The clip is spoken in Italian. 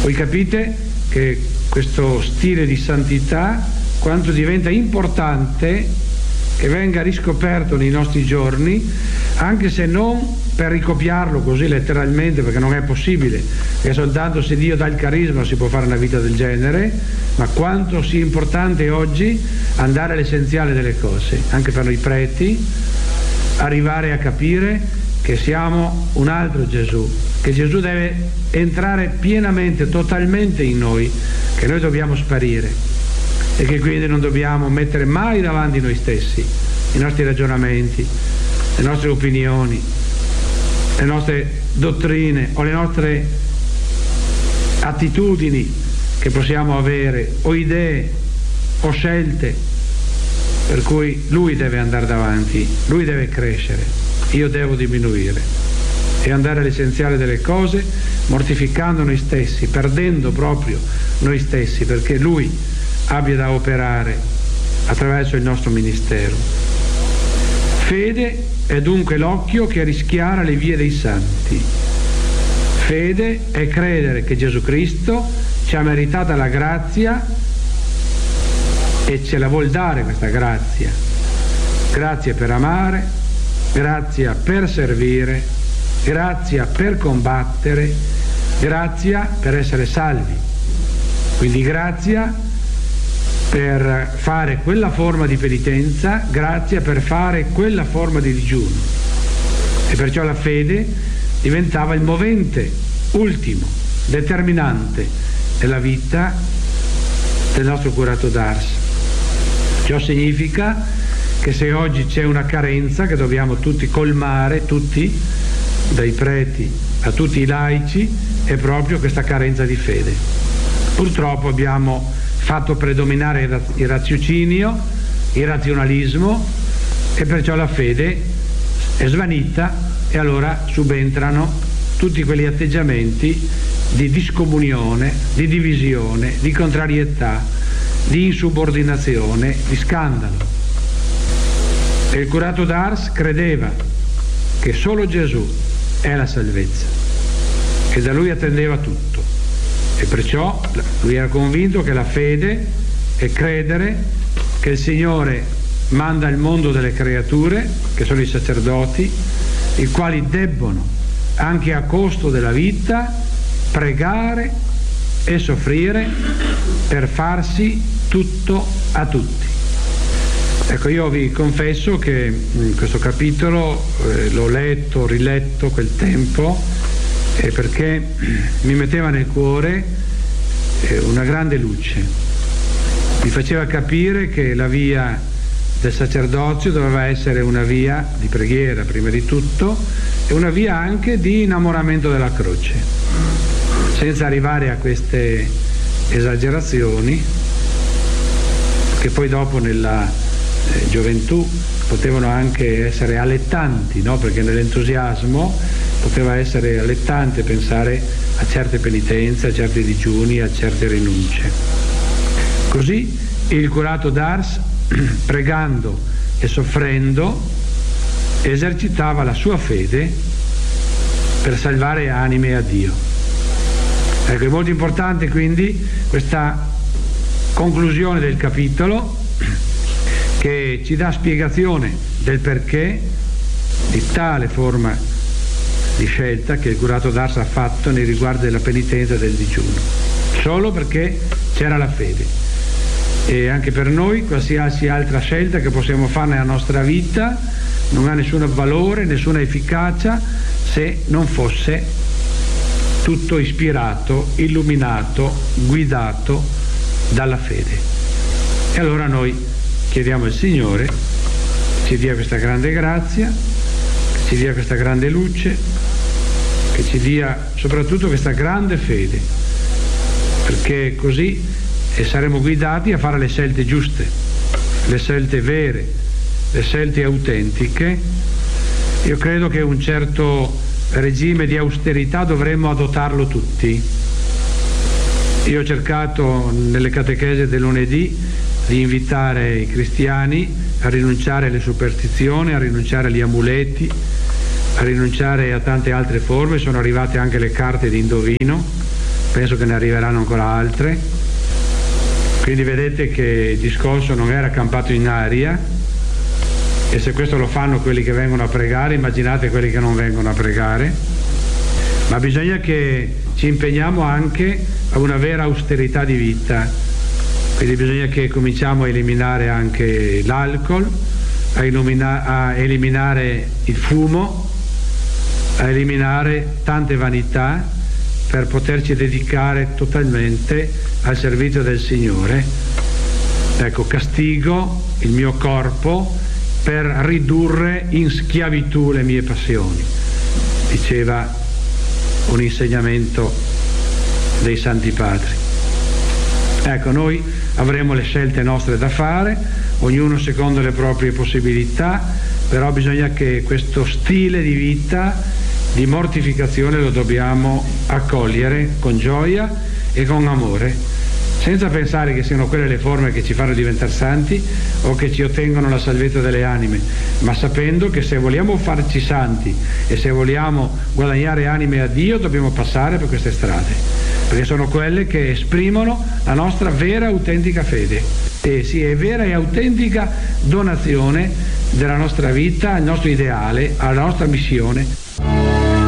Voi capite che questo stile di santità, quanto diventa importante che venga riscoperto nei nostri giorni, anche se non per ricopiarlo così letteralmente, perché non è possibile, perché soltanto se Dio dà il carisma si può fare una vita del genere, ma quanto sia importante oggi andare all'essenziale delle cose, anche per noi preti, arrivare a capire che siamo un altro Gesù, che Gesù deve entrare pienamente, totalmente in noi, che noi dobbiamo sparire e che quindi non dobbiamo mettere mai davanti noi stessi i nostri ragionamenti, le nostre opinioni, le nostre dottrine o le nostre attitudini che possiamo avere, o idee o scelte, per cui Lui deve andare davanti, Lui deve crescere, io devo diminuire e andare all'essenziale delle cose, mortificando noi stessi, perdendo proprio noi stessi, perché Lui abbia da operare attraverso il nostro ministero. Fede è dunque l'occhio che rischiara le vie dei santi. Fede è credere che Gesù Cristo ci ha meritata la grazia e ce la vuol dare questa grazia. Grazia per amare, grazia per servire, grazia per combattere, grazia per essere salvi. Quindi grazia per fare quella forma di penitenza, grazia per fare quella forma di digiuno. E perciò la fede diventava il movente ultimo, determinante della vita del nostro curato d'Ars. Ciò significa che se oggi c'è una carenza che dobbiamo tutti colmare, tutti, dai preti a tutti i laici, è proprio questa carenza di fede. Purtroppo abbiamo fatto predominare il raziocinio, il razionalismo, e perciò la fede è svanita e allora subentrano tutti quegli atteggiamenti di discomunione, di divisione, di contrarietà, di insubordinazione, di scandalo. E il curato d'Ars credeva che solo Gesù è la salvezza e da Lui attendeva tutto. E perciò lui era convinto che la fede è credere che il Signore manda al mondo delle creature, che sono i sacerdoti, i quali debbono, anche a costo della vita, pregare e soffrire per farsi tutto a tutti. Ecco, io vi confesso che in questo capitolo l'ho letto, riletto quel tempo, perché mi metteva nel cuore una grande luce, mi faceva capire che la via del sacerdozio doveva essere una via di preghiera prima di tutto e una via anche di innamoramento della croce, senza arrivare a queste esagerazioni che poi dopo nella gioventù potevano anche essere allettanti, no? Perché nell'entusiasmo poteva essere allettante pensare a certe penitenze, a certi digiuni, a certe rinunce. Così il curato d'Ars, pregando e soffrendo, esercitava la sua fede per salvare anime a Dio. Ecco, è molto importante quindi questa conclusione del capitolo, che ci dà spiegazione del perché di tale forma di scelta che il curato d'Ars ha fatto nei riguardi della penitenza e del digiuno, solo perché c'era la fede. E anche per noi qualsiasi altra scelta che possiamo fare nella nostra vita non ha nessun valore, nessuna efficacia se non fosse tutto ispirato, illuminato, guidato dalla fede. E allora noi chiediamo al Signore che ci dia questa grande grazia, che ci dia questa grande luce, che ci dia soprattutto questa grande fede, perché così saremo guidati a fare le scelte giuste, le scelte vere, le scelte autentiche. Io credo che un certo regime di austerità dovremmo adottarlo tutti. Io ho cercato nelle catechesi del lunedì di invitare i cristiani a rinunciare alle superstizioni, a rinunciare agli amuleti, a rinunciare a tante altre forme. Sono arrivate anche le carte di indovino, penso che ne arriveranno ancora altre. Quindi vedete che il discorso non era campato in aria, e se questo lo fanno quelli che vengono a pregare, immaginate quelli che non vengono a pregare. Ma bisogna che ci impegniamo anche a una vera austerità di vita, quindi bisogna che cominciamo a eliminare anche l'alcol, a eliminare il fumo, a eliminare tante vanità, per poterci dedicare totalmente al servizio del Signore. Ecco, castigo il mio corpo per ridurre in schiavitù le mie passioni, diceva un insegnamento dei Santi Padri. Ecco, noi avremo le scelte nostre da fare, ognuno secondo le proprie possibilità, però bisogna che questo stile di vita di mortificazione lo dobbiamo accogliere con gioia e con amore, senza pensare che siano quelle le forme che ci fanno diventare santi o che ci ottengono la salvezza delle anime, ma sapendo che se vogliamo farci santi e se vogliamo guadagnare anime a Dio dobbiamo passare per queste strade, perché sono quelle che esprimono la nostra vera e autentica fede, e sì, è vera e autentica donazione della nostra vita, al nostro ideale, alla nostra missione.